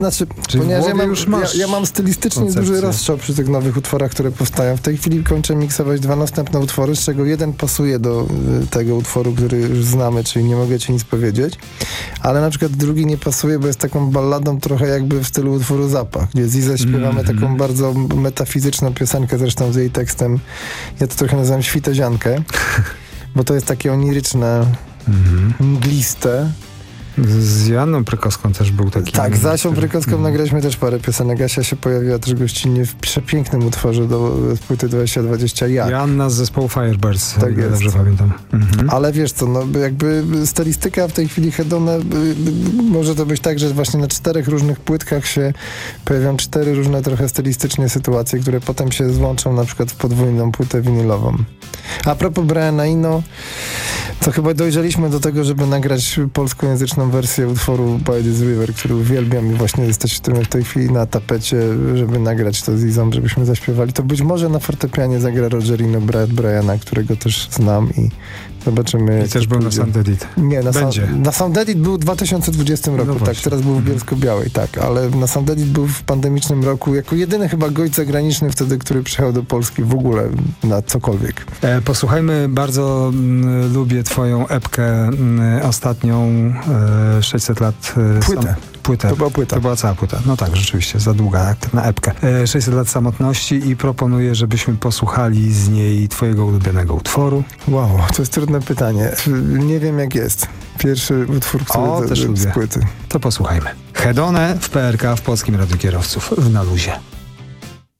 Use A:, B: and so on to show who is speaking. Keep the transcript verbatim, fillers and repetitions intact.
A: Znaczy,
B: Czyli
A: ponieważ ja mam,
B: już masz
A: ja, ja mam stylistycznie
B: koncepcję.
A: duży rozstrzał przy tych nowych utworach, które powstają. W tej chwili kończę miksować dwa następne utwory, z czego jeden pasuje do y, tego utworu, który już znamy, czyli Nie mogę ci nic powiedzieć, ale na przykład drugi nie pasuje, bo jest taką balladą trochę jakby w stylu utworu Zapach, gdzie z Izę śpiewamy mm-hmm. taką bardzo metafizyczną piosenkę, zresztą z jej tekstem. Ja to trochę nazywam świteziankę, bo to jest takie oniryczne, mm-hmm. mgliste.
B: Z Joanną Prykowską też był taki...
A: Tak, z Asią Prykowską mm. nagraliśmy też parę piosenek. Asia się pojawiła też gościnnie w przepięknym utworze do płyty dwadzieścia dwadzieścia Jak.
B: Joanna z zespołu Firebirds,
A: tak jest.
B: Dobrze pamiętam. Mhm.
A: Ale wiesz co, no jakby stylistyka w tej chwili Hedona, może to być tak, że właśnie na czterech różnych płytkach się pojawią cztery różne trochę stylistycznie sytuacje, które potem się złączą na przykład w podwójną płytę winylową. A propos Briana Eno, to chyba dojrzeliśmy do tego, żeby nagrać polskojęzyczną wersję utworu By This River, który uwielbiam i właśnie jesteśmy w tej chwili na tapecie, żeby nagrać to z Izą, żebyśmy zaśpiewali. To być może na fortepianie zagra Rogerino, brat Briana, którego też znam i zobaczymy.
B: I też był na Sound Edit.
A: Nie, na,
B: Będzie.
A: Sound, na Sound Edit był w dwa tysiące dwudziestym roku,
B: no
A: tak, teraz był w Bielsko-Białej, tak, ale na Sound Edit był w pandemicznym roku jako jedyny chyba gość zagraniczny wtedy, który przyjechał do Polski w ogóle na cokolwiek.
B: E, posłuchajmy, bardzo m, lubię twoją epkę m, ostatnią, e, sześćset lat... E,
A: Płytę.
B: Sam, płytę.
A: To była płyta.
B: To była cała płyta. No tak, rzeczywiście, za długa jak na epkę. E, sześćset lat samotności i proponuję, żebyśmy posłuchali z niej twojego ulubionego utworu.
A: Wow, to jest trudne pytanie. Nie wiem jak jest. Pierwszy utwór, który
B: o,
A: z,
B: też
A: z
B: lubię.
A: płyty.
B: To posłuchajmy. Hedone w P R K w Polskim Radiu Kierowców w Na Luzie.